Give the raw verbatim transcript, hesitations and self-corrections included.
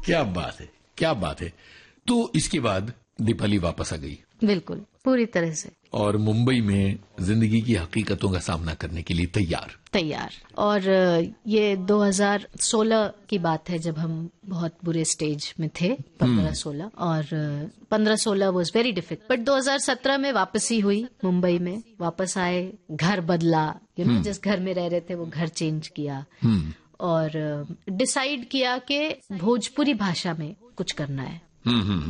क्या बात है, क्या बात है। तो इसके बाद दीपाली वापस आ गई। बिल्कुल, पूरी तरह से। और मुंबई में जिंदगी की हकीकतों का सामना करने के लिए तैयार तैयार और ये दो हज़ार सोलह की बात है जब हम बहुत बुरे स्टेज में थे, पंद्रह सोलह, और पंद्रह सोलह वाज वेरी डिफिकल्ट। बट दो हज़ार सत्रह में वापसी हुई मुंबई में, वापस आए, घर बदला, यू नो जिस घर में रह रहे थे वो घर चेंज किया और डिसाइड किया कि भोजपुरी भाषा में कुछ करना है।